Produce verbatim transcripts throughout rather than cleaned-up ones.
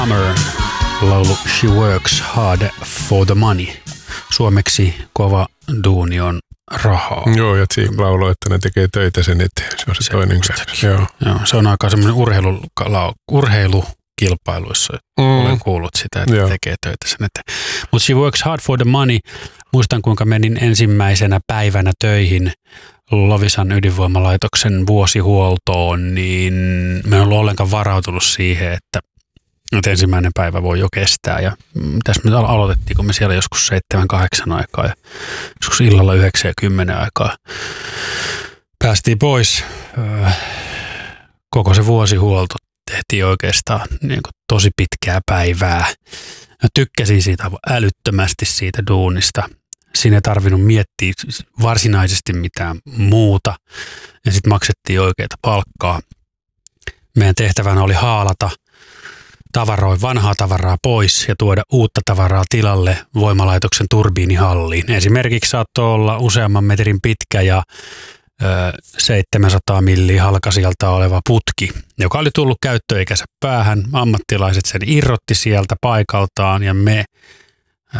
Summer laulu She Works Hard for the Money. Suomeksi kova duuni on rahaa. Joo, ja Cheek lauloi, että ne tekee töitä sen eteen. Se on se, se toinen käännös. Joo. Joo, se on aika semmoinen urheilu, urheilukilpailuissa. Mm. Olen kuullut sitä, että Joo. tekee töitä sen eteen. Mutta She Works Hard for the Money. Muistan, kuinka menin ensimmäisenä päivänä töihin Loviisan ydinvoimalaitoksen vuosihuoltoon, niin me en ollut ollenkaan varautunut siihen, että, että ensimmäinen päivä voi jo kestää. Ja tässä me aloitettiin, kun me siellä joskus seitsemän, kahdeksan aikaa ja joskus illalla yhdeksän ja kymmenen aikaa päästiin pois. Koko se vuosihuolto tehtiin oikeastaan niin kuin tosi pitkää päivää. Mä tykkäsin siitä älyttömästi siitä duunista. Siinä ei tarvinnut miettiä varsinaisesti mitään muuta. Ja sitten maksettiin oikeita palkkaa. Meidän tehtävänä oli haalata tavaroin, vanhaa tavaraa pois ja tuoda uutta tavaraa tilalle voimalaitoksen turbiinihalliin. Esimerkiksi saattoi olla useamman metrin pitkä ja ö, seitsemänsataa milliä halkasijalta oleva putki, joka oli tullut käyttöikänsä päähän. Ammattilaiset sen irrotti sieltä paikaltaan ja me ö,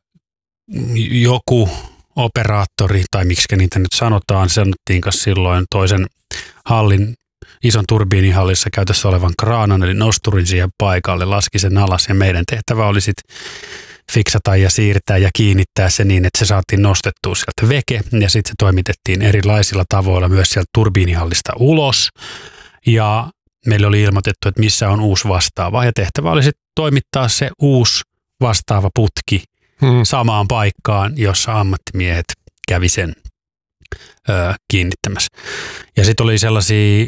joku operaattori, tai miksi niitä nyt sanotaan, sanottiinko silloin toisen hallin, ison turbiinihallissa käytössä olevan kraanan, eli nosturin siihen paikalle, laski sen alas, ja meidän tehtävä oli sitten fiksata ja siirtää ja kiinnittää se niin, että se saatiin nostettua sieltä veke, ja sitten se toimitettiin erilaisilla tavoilla myös sieltä turbiinihallista ulos, ja meille oli ilmoitettu, että missä on uusi vastaava, ja tehtävä oli sitten toimittaa se uusi vastaava putki Hmm. samaan paikkaan, jossa ammattimiehet kävi sen ö, kiinnittämässä. Ja sitten oli sellaisia,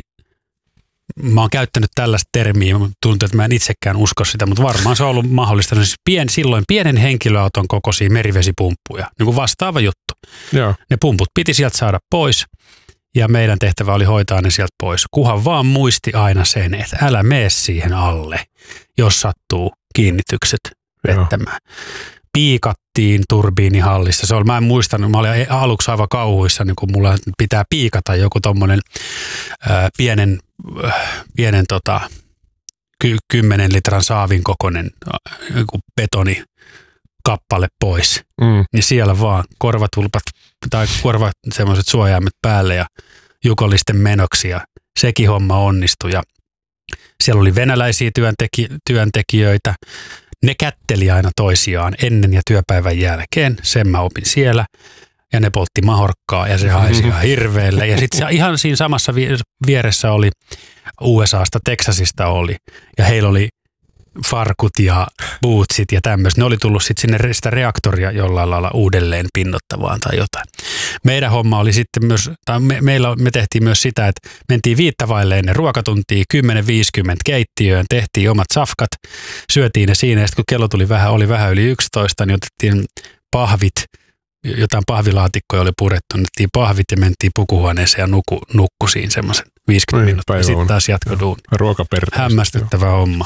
mä oon käyttänyt tällaista termiä, tuntuu, että mä en itsekään usko sitä, mutta varmaan se on ollut mahdollista. No siis pien, silloin pienen henkilöauton kokoisia merivesipumppuja, niin kuin vastaava juttu. Joo. Ne pumput piti sieltä saada pois ja meidän tehtävä oli hoitaa ne sieltä pois. Kuhan vaan muisti aina sen, että älä mene siihen alle, jos sattuu kiinnitykset vettämään. Piikattiin turbiinihallissa. Se oli, mä en muistanut, mä olin aluksi aivan kauhuissa, niin kun mulla pitää piikata joku tommonen ää, pienen, äh, pienen tota, ky, kymmenen litran saavin kokoinen joku betonikappale pois. Mm. Niin siellä vaan korvatulpat tai korvat semmoiset suojaimet päälle ja jukollisten menoksi ja sekin homma onnistui. Ja siellä oli venäläisiä työnteki, työntekijöitä. Ne kätteli aina toisiaan ennen ja työpäivän jälkeen, sen mä opin siellä. Ja ne poltti mahorkkaa ja se haisi ihan hirveelle. Ja sitten ihan siinä samassa vieressä oli U S A:sta, Texasista oli. Ja heillä oli farkut ja bootsit ja tämmöistä. Ne oli tullut sitten sinne sitä reaktoria jollain lailla uudelleen pinnottavaan tai jotain. Meidän homma oli sitten myös, tai me, meillä, me tehtiin myös sitä, että mentiin viittavaille ennen ruokatuntia, kymmenen viisikymmentä keittiöön, tehtiin omat safkat, syötiin ne siinä ja sitten kun kello tuli vähän, oli vähän yli yksitoista, niin otettiin pahvit, jotain pahvilaatikkoja oli purettu, annettiin pahvit ja mentiin pukuhuoneeseen ja nuku, nukku siinä semmoisen viisikymmentä minuuttia. Ja sitten taas jatkoduuni. Ruokaperteistä. Hämmästyttävä joo. homma.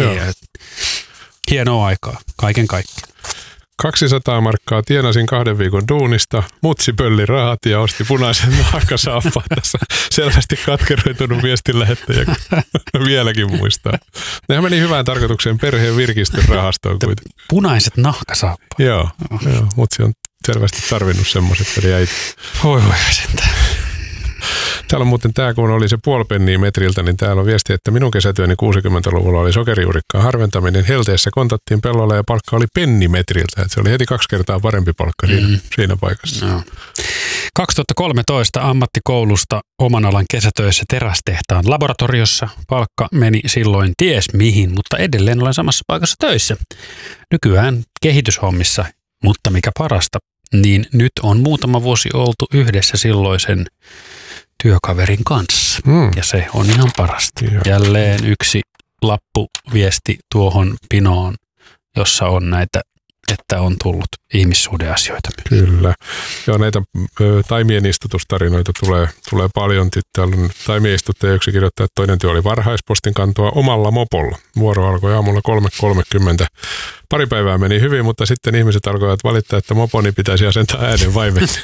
Hienoa aikaa, kaiken kaikkiaan. kaksisataa markkaa tienasin kahden viikon duunista, mutsi pölli rahat ja osti punaisen nahkasaappaat. Tässä selvästi katkeroitunut viestin lähettäjä, vieläkin muistaa. Nehän meni hyvään tarkoitukseen perheen virkistysrahastoon kuitenkin. Punaiset nahkasaappaat. Joo, oh. joo, mutsi on selvästi tarvinnut semmoiset, eli jäi. Voi voi sentään. Täällä on muuten tämä, kun oli se puoli penniä metriltä, niin täällä on viesti, että minun kesätyöni kuusikymmentäluvulla oli sokerijuurikkaan harventaminen. Helteessä kontattiin pellolla ja palkka oli penni metriltä. Että se oli heti kaksi kertaa parempi palkka siinä, mm. siinä paikassa. No. kaksituhattakolmetoista ammattikoulusta oman alan kesätöissä terästehtaan laboratoriossa. Palkka meni silloin ties mihin, mutta edelleen olen samassa paikassa töissä. Nykyään kehityshommissa, mutta mikä parasta, niin nyt on muutama vuosi oltu yhdessä silloisen työkaverin kanssa. Mm. Ja se on ihan parasta. Ja. Jälleen yksi lappuviesti tuohon pinoon, jossa on näitä että on tullut ihmissuhdeasioita. Kyllä. Joo, näitä ö, taimien istutustarinoita tulee, tulee paljon. Täällä on taimien istuttaja yksi kirjoittaa, että toinen työ oli varhaispostin kantoa omalla mopolla. Vuoro alkoi aamulla kolme kolmekymmentä. Pari päivää meni hyvin, mutta sitten ihmiset alkoivat valittaa, että moponi pitäisi asentaa äänen vaimentiin.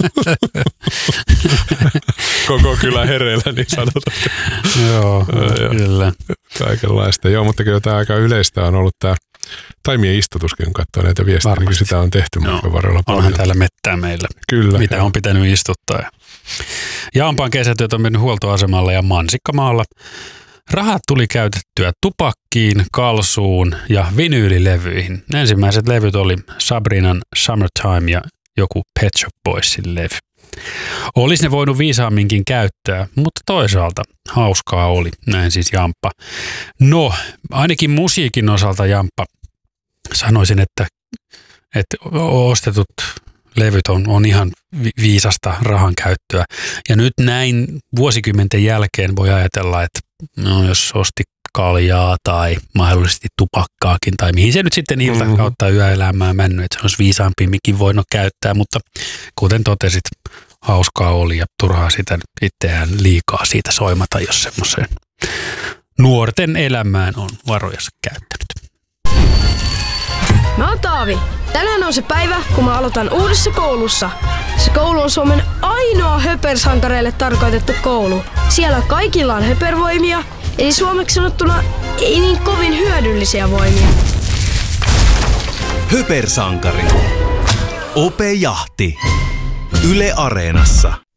Koko kylä hereillä, niin sanotaan. Joo, kyllä. Kaikenlaista. Joo, mutta kyllä tämä aika yleistä on ollut tämä taimien istutuskin, kun katsoo näitä viestejä, niin sitä on tehty matkan varrella paljon. Onhan täällä mettää meillä, kyllä, mitä jo on pitänyt istuttaa. Jaampan kesätyöt on mennyt huoltoasemalla ja Mansikkamaalla. Rahat tuli käytettyä tupakkiin, kalsuun ja vinyylilevyihin. Ensimmäiset levyt oli Sabrinan Summertime ja joku Pet Shop Boysin levy. Olisi ne voinut viisaamminkin käyttää, mutta toisaalta hauskaa oli, näin siis Jamppa. No, ainakin musiikin osalta Jamppa sanoisin, että, että ostetut levyt on, on ihan viisasta rahan käyttöä. Ja nyt näin vuosikymmenten jälkeen voi ajatella, että no, jos osti kaljaa tai mahdollisesti tupakkaakin tai mihin se nyt sitten ilta mm-hmm. kautta yöelämää mennyt, että se olisi viisaampi, mikin voinut käyttää, mutta kuten totesit, hauskaa oli ja turhaa sitä itseään liikaa siitä soimata, jos semmoiseen nuorten elämään on varojansa käyttänyt. Mä oon Taavi. Tänään on se päivä, kun mä aloitan uudessa koulussa. Se koulu on Suomen ainoa höpersankareille tarkoitettu koulu. Siellä kaikilla on höpervoimia, eli suomeksi sanottuna ei niin kovin hyödyllisiä voimia. Höpersankari. Ope Jahti. Yle Areenassa.